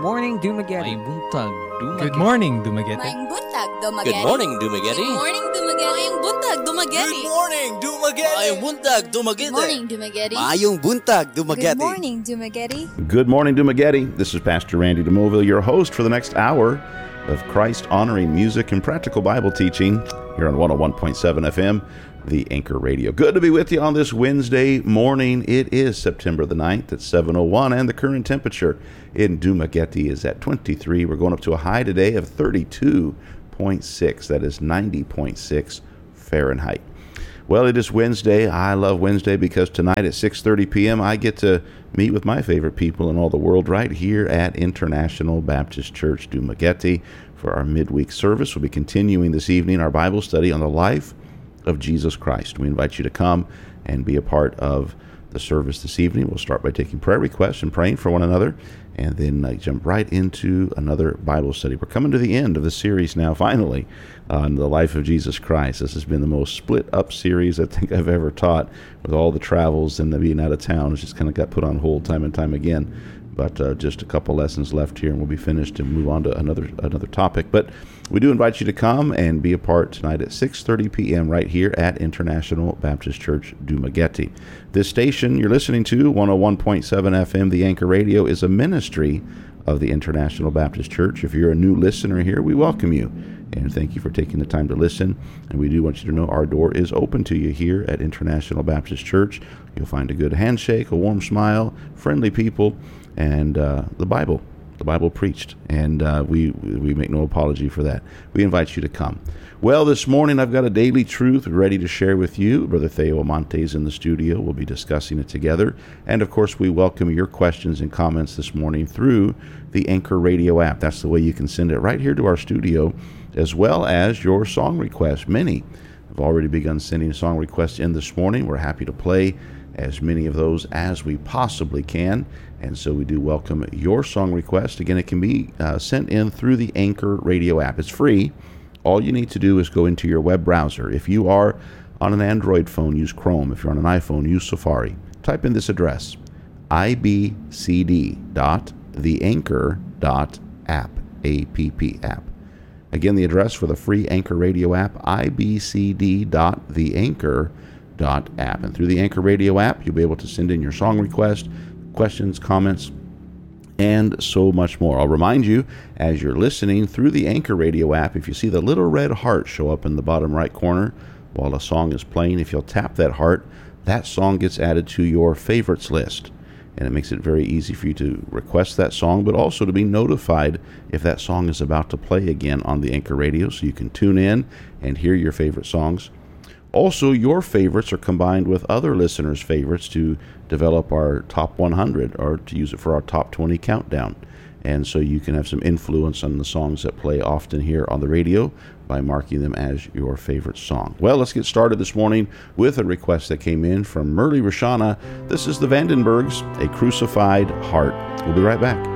morning, Dumaguete. May buntag, Dumaguete. Good morning, Dumaguete. Maing buntag, Dumaguete. Good morning, Dumaguete. Good morning, Dumaguete. Maing buntag, Dumaguete. Good morning, Dumaguete. Mayong buntag, Dumaguete. Good morning, Dumaguete. Mayong buntag, Dumaguete. Good morning, Dumaguete. Good morning, Dumaguete. This is Pastor Randy DeMoville, your host for the next hour of Christ-honoring music and practical Bible teaching here on 101.7 FM, the Anchor Radio. Good to be with you on this Wednesday morning. It is September the 9th at 7:01, and the current temperature in Dumaguete is at 23. We're going up to a high today of 32.6. That is 90.6 Fahrenheit. Well, it is Wednesday. I love Wednesday because tonight at 6:30 p.m. I get to meet with my favorite people in all the world right here at International Baptist Church Dumaguete for our midweek service. We'll be continuing this evening our Bible study on the life of Jesus Christ. We invite you to come and be a part of the service this evening. We'll start by taking prayer requests and praying for one another, and then jump right into another Bible study. We're coming to the end of the series now, finally, on the life of Jesus Christ. This has been the most split-up series I think I've ever taught, with all the travels and the being out of town. It's just kind of got put on hold time and time again. But just a couple lessons left here, and we'll be finished and move on to another topic. But we do invite you to come and be a part tonight at 6:30 p.m. right here at International Baptist Church Dumaguete. This station you're listening to, 101.7 FM, the Anchor Radio, is a ministry of the International Baptist Church. If you're a new listener here, we welcome you, and thank you for taking the time to listen. And we do want you to know our door is open to you here at International Baptist Church. You'll find a good handshake, a warm smile, friendly people, and the Bible preached, and we make no apology for that. We invite you to come. Well, this morning I've got a daily truth ready to share with you. Brother Theo Amante is in the studio. We'll be discussing it together, and of course we welcome your questions and comments this morning through the Anchor Radio app. That's the way you can send it right here to our studio, as well as your song requests. Many have already begun sending song requests in this morning. We're happy to play as many of those as we possibly can, and so we do welcome your song request. Again, it can be sent in through the Anchor Radio app. It's free. All you need to do is go into your web browser. If you are on an Android phone, use Chrome. If you're on an iPhone, use Safari. Type in this address, ibcd.theanchor.app, A-P-P app. Again, the address for the free Anchor Radio app, ibcd.theanchor.app. And through the Anchor Radio app, you'll be able to send in your song request, questions, comments, and so much more. I'll remind you, as you're listening through the Anchor Radio app, if you see the little red heart show up in the bottom right corner while a song is playing, if you'll tap that heart, that song gets added to your favorites list. And it makes it very easy for you to request that song, but also to be notified if that song is about to play again on the Anchor Radio, so you can tune in and hear your favorite songs. Also, your favorites are combined with other listeners' favorites to develop our top 100, or to use it for our top 20 countdown. And so you can have some influence on the songs that play often here on the radio by marking them as your favorite song. Well, let's get started this morning with a request that came in from Merle Rashana. This is the Vandenbergs, A Crucified Heart. We'll be right back.